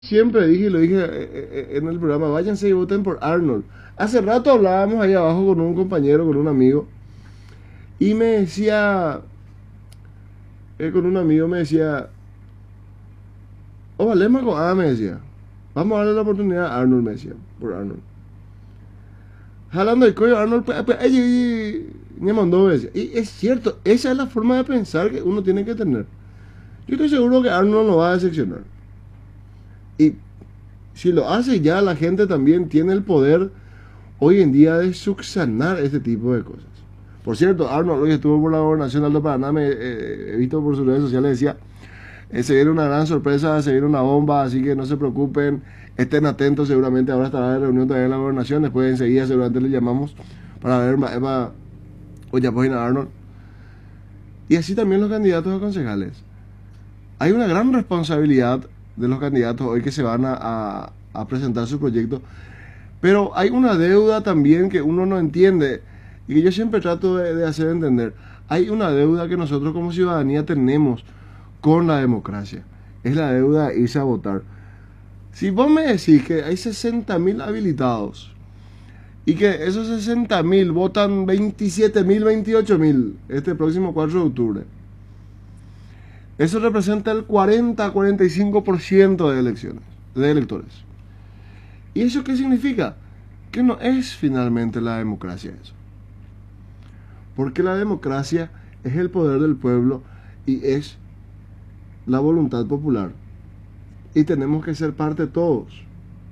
Siempre dije, y lo dije en el programa, váyanse y voten por Arnold. Hace rato hablábamos ahí abajo con un compañero, con un amigo, y me decía, con un amigo me decía, oh, valemos con A, me decía, vamos a darle la oportunidad a Arnold, me decía, por Arnold. Jalando el cuello, Arnold, me mandó, me decía. Y es cierto, esa es la forma de pensar que uno tiene que tener. Yo estoy seguro que Arnold no va a decepcionar. Y si lo hace ya, la gente también tiene el poder hoy en día de subsanar este tipo de cosas. Por cierto, Arnold hoy estuvo por la gobernación de Alto Paraná, he visto por sus redes sociales, decía, se viene una gran sorpresa, se viene una bomba, así que no se preocupen, estén atentos, seguramente ahora estará de reunión también en la gobernación, después enseguida seguramente le llamamos para ver oye, pues Arnold. Y así también los candidatos a concejales. Hay una gran responsabilidad de los candidatos hoy que se van a presentar su proyecto, pero hay una deuda también que uno no entiende y que yo siempre trato de hacer entender. Hay una deuda que nosotros como ciudadanía tenemos con la democracia. Es la deuda de irse a votar. Si vos me decís que hay 60.000 habilitados y que esos 60.000 votan 27.000, 28.000 este próximo 4 de octubre, eso representa el 40-45% de elecciones, de electores. ¿Y eso qué significa? Que no es finalmente la democracia eso. Porque la democracia es el poder del pueblo y es la voluntad popular. Y tenemos que ser parte todos.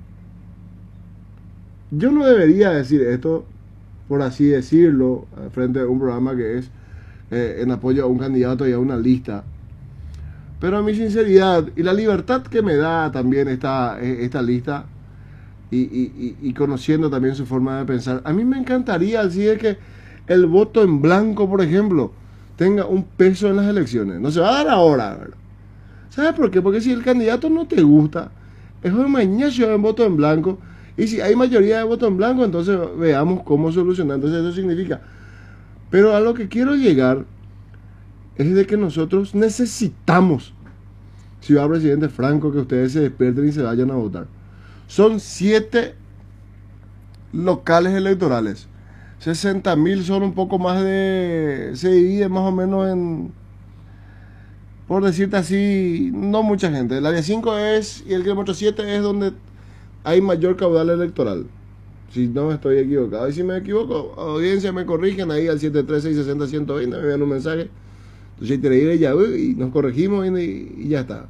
Yo no debería decir esto, por así decirlo, frente a un programa que es en apoyo a un candidato y a una lista. Pero a mi sinceridad y la libertad que me da también esta lista y conociendo también su forma de pensar, a mí me encantaría así de que el voto en blanco, por ejemplo, tenga un peso en las elecciones. No se va a dar ahora, ¿verdad? ¿Sabes por qué? Porque si el candidato no te gusta, es hoy mañana yo en voto en blanco. Y si hay mayoría de voto en blanco, entonces veamos cómo solucionar. Entonces eso significa. Pero a lo que quiero llegar es de que nosotros necesitamos, ciudad presidente Franco, que ustedes se despierten y se vayan a votar. Son 7 locales electorales. 60.000 son un poco más de... Se divide más o menos en... Por decirte así, no mucha gente. El área 5 es, y el kilómetro 7 es donde hay mayor caudal electoral. Si no me estoy equivocado. Y si me equivoco, audiencia me corrigen ahí al 736-60-120, me envían un mensaje. Entonces te ya y nos corregimos y ya está.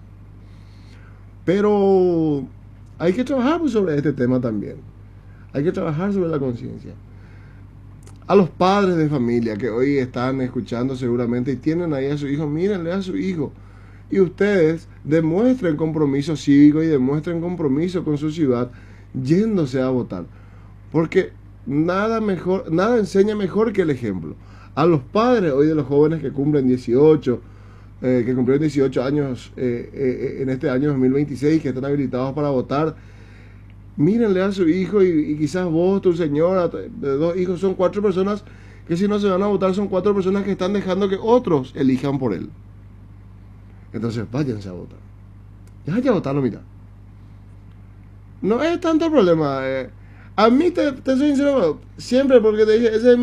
Pero hay que trabajar pues, sobre este tema también. Hay que trabajar sobre la conciencia. A los padres de familia que hoy están escuchando seguramente y tienen ahí a su hijo, mírenle a su hijo. Y ustedes demuestren compromiso cívico y demuestren compromiso con su ciudad yéndose a votar. Porque nada mejor, nada enseña mejor que el ejemplo. A los padres hoy de los jóvenes que cumplen 18, que cumplieron 18 años en este año 2026, que están habilitados para votar, mírenle a su hijo y quizás vos, tu señora, de 2 hijos, son 4 personas que si no se van a votar son 4 personas que están dejando que otros elijan por él. Entonces váyanse a votar. Ya hay que votarlo, mira. No es tanto el problema. A mí te soy sincero, siempre porque te dije, ese es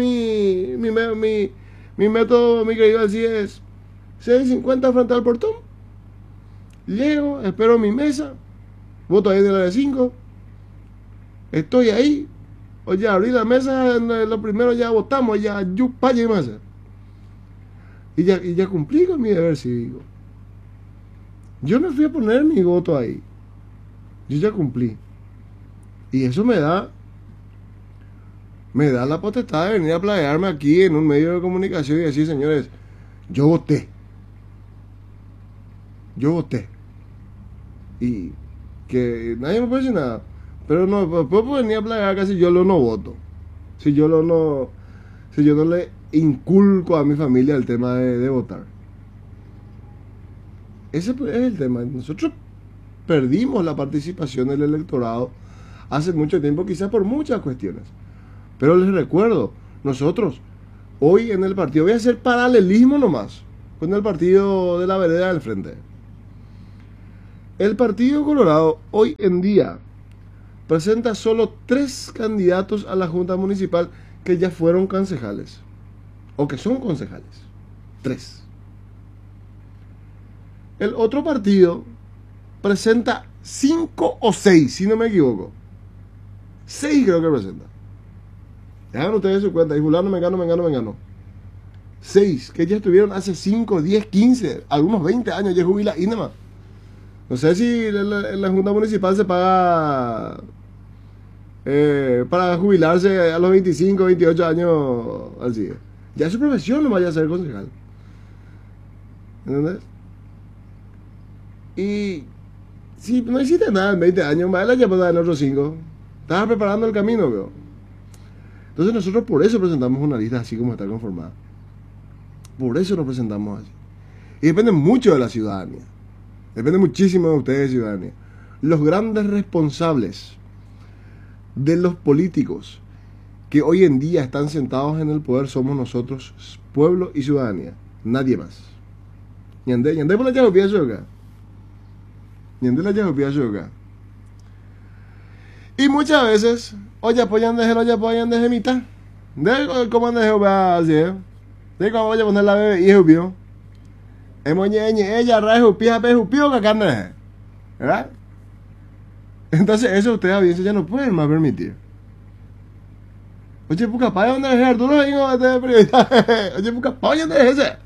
mi método, mi querido, así es 6:50 frente al portón. Llego, espero mi mesa, voto ahí de la de 5. Estoy ahí. Oye, abrí la mesa, lo primero ya votamos, ya yupaye más. Y ya cumplí con mi deber cívico. Yo no fui a poner mi voto ahí. Yo ya cumplí. Y eso me da la potestad de venir a playarme aquí en un medio de comunicación y decir, señores, yo voté. Yo voté. Y que nadie me puede decir nada. Pero no, puedo venir a playar acá si yo no voto. Si yo no le inculco a mi familia el tema de votar. Ese es el tema. Nosotros perdimos la participación del electorado hace mucho tiempo, quizás por muchas cuestiones. Pero les recuerdo, nosotros, hoy en el partido, voy a hacer paralelismo nomás con el partido de la vereda del frente. El Partido Colorado hoy en día presenta solo 3 candidatos a la Junta Municipal que ya fueron concejales o que son concejales. 3. El otro partido presenta 5 o 6, si no me equivoco. 6 creo que presenta. Hagan ustedes su cuenta. Y fulano, mengano. 6 que ya estuvieron hace 5, 10, 15, algunos 20 años ya jubila y nada más. No sé si en la Junta Municipal se paga para jubilarse a los 25, 28 años, así. Ya es su profesión, no vaya a ser concejal. ¿Entendés? Y si no hiciste nada en 20 años, más la llevas en otros 5. Estabas preparando el camino, veo. Entonces nosotros por eso presentamos una lista así como está conformada. Por eso nos presentamos así. Y depende mucho de la ciudadanía. Depende muchísimo de ustedes, ciudadanía. Los grandes responsables de los políticos que hoy en día están sentados en el poder somos nosotros, pueblo y ciudadanía. Nadie más. Ñandé por la llave pienso acá. Ñandé la llave pienso acá. Y muchas veces, oye apoyan desde mitad. De cómo andes así, de cómo voy a poner la bebé y jupio. Ella rae jupia jupio que carne. ¿Verdad? Entonces eso ustedes audiencia ya no pueden más permitir. Oye, puca, ¿para dónde es Arturo? Oye, puca, ¿para dónde es ese?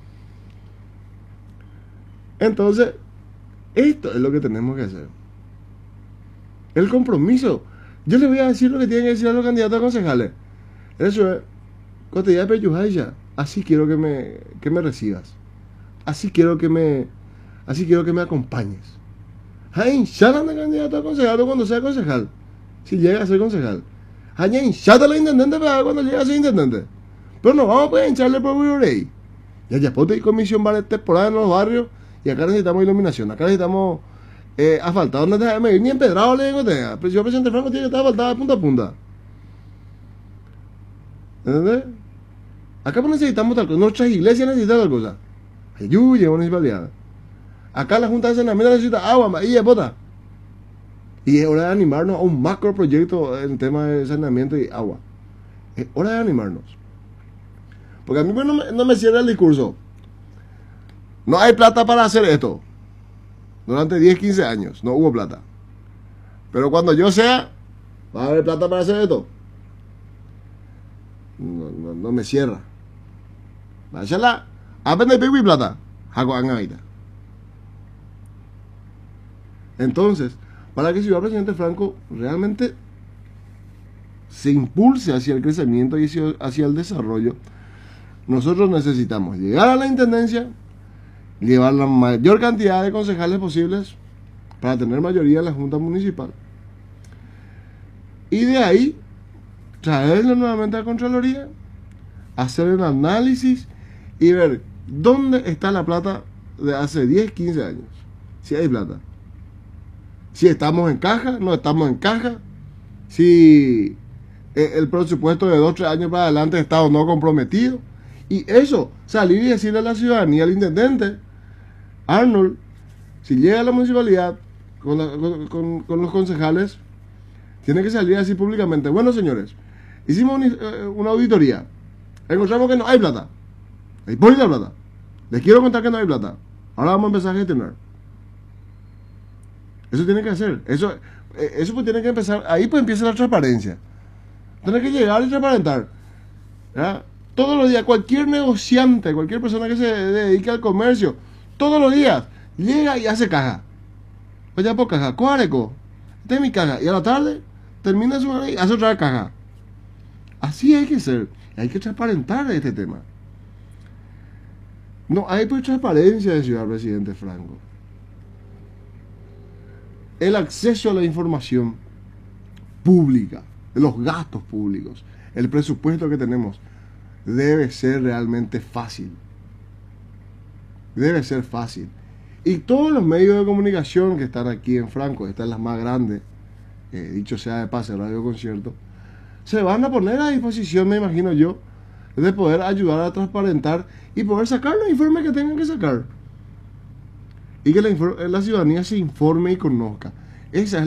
Entonces, esto es lo que tenemos que hacer. El compromiso. Yo les voy a decir lo que tienen que decir a los candidatos a concejales. Eso es, cotidiana peyujaya. Así quiero que me recibas. Así quiero que me acompañes. Hay hinchada de candidato a concejal cuando sea concejal. Si llega a ser concejal. Hay hinchada la intendente para cuando llega a ser intendente. Pero no vamos a poder hincharle por Wirorey. Ya ponte y comisión temporada en los barrios. Y acá necesitamos iluminación. Acá necesitamos asfaltado. No te medir ni empedrado le digo. Pero yo presidente Franco tiene que estar asfaltado de punta a punta. ¿Entendés? Acá necesitamos tal cosa. Nuestras iglesias necesitan tal cosa. Ayuya, municipalidad. Acá la Junta de Saneamiento necesita agua y bota. Y es hora de animarnos a un macro proyecto en tema de saneamiento y agua. Es hora de animarnos. Porque a mí no me cierra el discurso. No hay plata para hacer esto. Durante 10, 15 años no hubo plata. Pero cuando yo sea, va a haber plata para hacer esto. No me cierra. Váyala. Aprende pico y plata. Hago angaita. Entonces, para que el señor presidente Franco realmente se impulse hacia el crecimiento y hacia el desarrollo, nosotros necesitamos llegar a la intendencia, llevar la mayor cantidad de concejales posibles para tener mayoría en la Junta Municipal. Y de ahí, traerlo nuevamente a la Contraloría, hacer el análisis y ver dónde está la plata de hace 10, 15 años. Si hay plata. Si estamos en caja, no estamos en caja. Si el presupuesto de 2, 3 años para adelante está o no comprometido. Y eso, salir y decirle a la ciudadanía, al intendente, Arnold, si llega a la municipalidad con los concejales, tiene que salir así públicamente. Bueno, señores, hicimos una auditoría. Encontramos que no hay plata. Ahí pone la plata. Les quiero contar que no hay plata. Ahora vamos a empezar a gestionar. Eso tiene que hacer. Eso pues tiene que empezar. Ahí pues empieza la transparencia. Tiene que llegar y transparentar. ¿Ya? Todos los días, cualquier negociante, cualquier persona que se dedique al comercio, todos los días llega y hace caja. Vaya por caja. Cuareco. Esta es mi caja. Y a la tarde termina su hora y hace otra caja. Así hay que ser. Hay que transparentar este tema. No hay pues transparencia de señor presidente Franco. El acceso a la información pública, de los gastos públicos, el presupuesto que tenemos, debe ser realmente fácil. Debe ser fácil. Y todos los medios de comunicación que están aquí en Franco, estas las más grandes, dicho sea de paso, Radio Concierto, se van a poner a disposición, me imagino yo, de poder ayudar a transparentar y poder sacar los informes que tengan que sacar. y que la ciudadanía se informe y conozca. Esa es